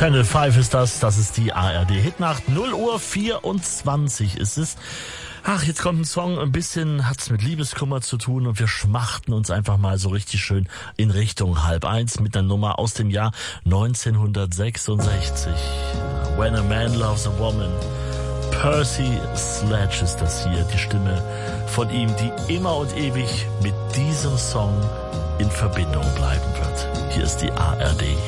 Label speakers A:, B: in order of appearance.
A: Channel 5 ist das ist die ARD Hitnacht, 0:24 ist es. Ach, jetzt kommt ein Song, ein bisschen hat's mit Liebeskummer zu tun und wir schmachten uns einfach mal so richtig schön in Richtung 12:30 mit einer Nummer aus dem Jahr 1966. When a Man Loves a Woman. Percy Sledge ist das hier, die Stimme von ihm, die immer und ewig mit diesem Song in Verbindung bleiben wird. Hier ist die ARD